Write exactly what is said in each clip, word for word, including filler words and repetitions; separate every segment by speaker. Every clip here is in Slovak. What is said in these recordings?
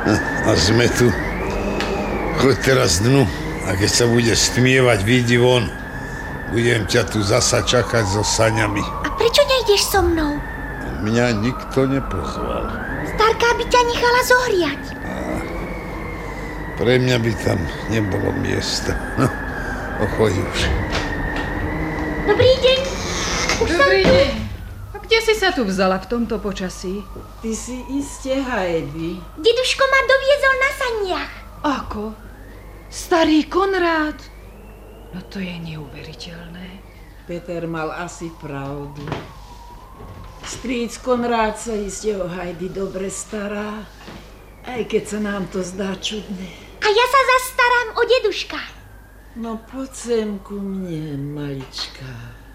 Speaker 1: A sme tu. Choď teraz dnu a keď sa bude stmievať, vyjdi von. Budem ťa tu zasa čakať so saňami.
Speaker 2: A prečo nejdeš so mnou?
Speaker 1: Mňa nikto nepozval.
Speaker 2: Starka by ťa nechala zohriať.
Speaker 1: A pre mňa by tam nebolo miesta. No, choď už.
Speaker 2: Dobrý deň. Už
Speaker 3: Dobrý deň. A kde si sa tu vzala v tomto počasí?
Speaker 4: Ty si iste Heidi.
Speaker 2: Deduško ma doviezol na saniach.
Speaker 3: Ako? Starý Konrád? No to je neuveriteľné.
Speaker 4: Peter mal asi pravdu. Strýc Konrád sa iste o Heidi dobre stará, aj keď sa nám to zdá čudné.
Speaker 2: A ja sa zastarám o deduška.
Speaker 4: No poď sem ku mne, malička.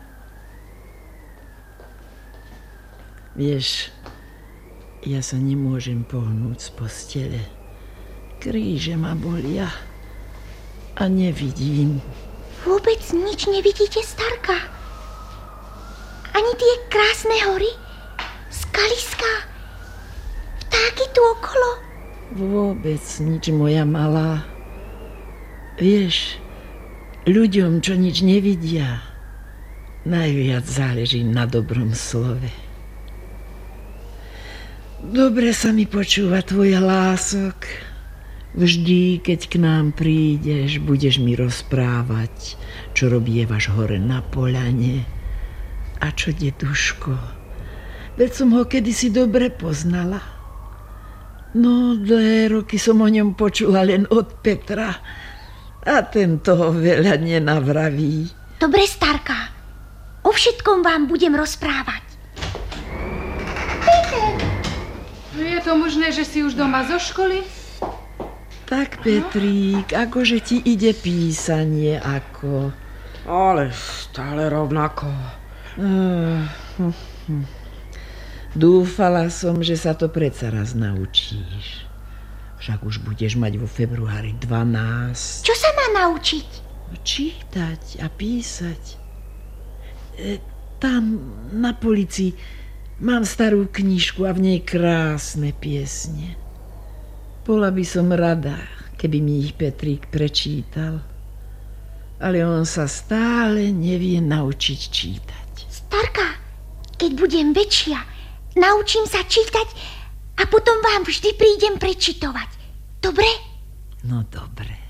Speaker 4: Vieš, ja sa nemôžem pohnúť z postele. Kríže ma bolia a nevidím.
Speaker 2: Vôbec nič nevidíte, starka? Ani tie krásne hory? Skaliská? Vtáky tu okolo?
Speaker 4: Vôbec nič, moja malá. Vieš, ľuďom, čo nič nevidia, najviac záleží na dobrom slove. Dobre sa mi počúva tvoj hlások. Vždy, keď k nám prídeš, budeš mi rozprávať, čo robievaš hore na poľane. A čo deduško? Veď som ho kedysi dobre poznala. No, dlhé roky som o ňom počula len od Petra. A ten toho veľa nenavraví.
Speaker 2: Dobre, starka. O všetkom vám budem rozprávať. Peter!
Speaker 3: No je to možné, že si už doma zo školy?
Speaker 4: Tak, Petrík, akože ti ide písanie, ako...
Speaker 5: Ale stále rovnako.
Speaker 4: Uh, hm, hm. Dúfala som, že sa to predsa raz naučíš. Však už budeš mať vo februári dvanásť.
Speaker 2: Čo sa má naučiť?
Speaker 4: Čítať a písať. E, tam na polici mám starú knižku a v nej krásne piesne. Bola by som rada, keby mi ich Petrík prečítal. Ale on sa stále nevie naučiť čítať.
Speaker 2: Starka, keď budem väčšia, naučím sa čítať a potom vám vždy prídem prečitovať. Dobre?
Speaker 4: No dobre.